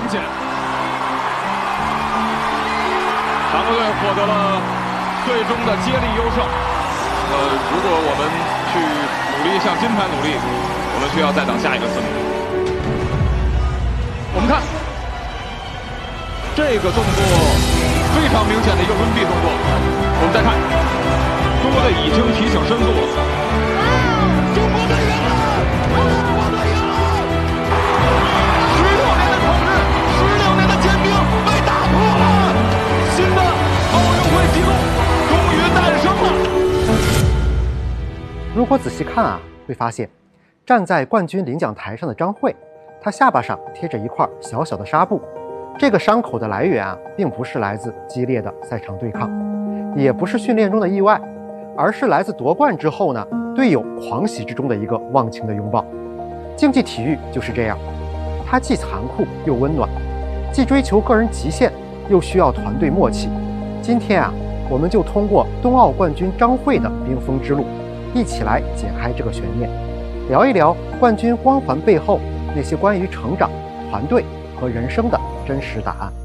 险。韩国队获得了最终的接力优胜。如果我们去努力向金牌努力，我们需要再等下一个字母。我们看这个动作非常明显的一个温壁动作。我们再看，中国队已经提醒申诉了。中国队赢了！中国队赢了！16年的统治，16年的坚冰被打破了，新的奥运会纪录终于诞生了。 如果仔细看啊，会发现站在冠军领奖台上的张慧，她下巴上贴着一块小小的纱布。这个伤口的来源啊，并不是来自激烈的赛场对抗，也不是训练中的意外，而是来自夺冠之后呢，队友狂喜之中的一个忘情的拥抱。竞技体育就是这样，它既残酷又温暖，既追求个人极限，又需要团队默契。今天啊，我们就通过冬奥冠军张慧的冰封之路，一起来解开这个悬念，聊一聊冠军光环背后那些关于成长、团队和人生的真实答案。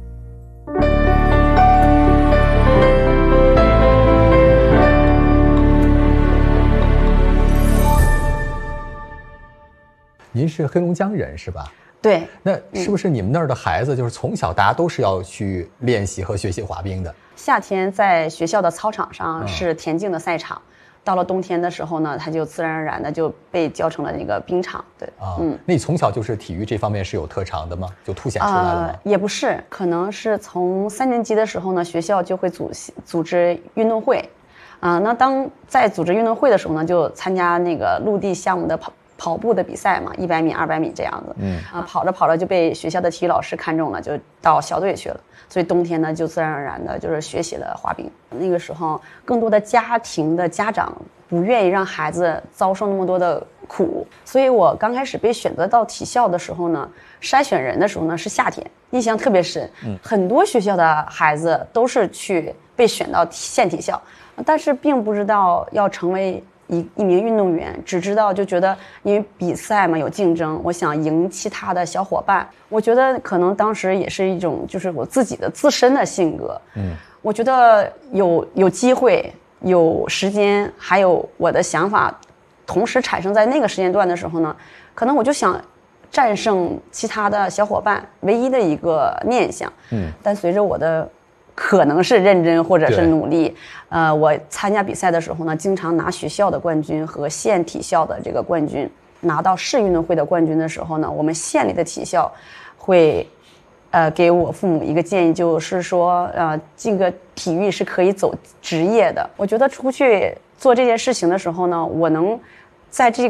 您是黑龙江人是吧？ 对。 那是不是你们那儿的孩子就是从小大家都是要去练习和学习滑冰的？ 夏天在学校的操场上是田径的赛场，到了冬天的时候呢，它就自然而然的就被浇成了那个冰场。对啊，那你从小就是体育这方面是有特长的吗？就凸显出来了吗？ 也不是，可能是从3年级的时候呢，学校就会组织运动会，那当在组织运动会的时候呢，就参加那个陆地项目的跑步的比赛嘛，100米、200米这样子。跑着跑着就被学校的体育老师看中了，就到校队去了。所以冬天呢，就自然而然的就是学习了滑冰。那个时候，更多的家庭的家长不愿意让孩子遭受那么多的苦，所以我刚开始被选择到体校的时候呢，筛选人的时候呢是夏天，印象特别深。很多学校的孩子都是去被选到县体校，但是并不知道要成为一名运动员，只知道就觉得因为比赛嘛有竞争，我想赢其他的小伙伴。我觉得可能当时也是一种就是我自己的自身的性格。我觉得有机会、有时间，还有我的想法，同时产生在那个时间段的时候呢，可能我就想战胜其他的小伙伴，唯一的一个念想。但随着我的可能是认真或者是努力，我参加比赛的时候呢，经常拿学校的冠军和县体校的这个冠军，拿到市运动会的冠军的时候呢，我们县里的体校会给我父母一个建议，就是说这个体育是可以走职业的。我觉得出去做这件事情的时候呢，我能在这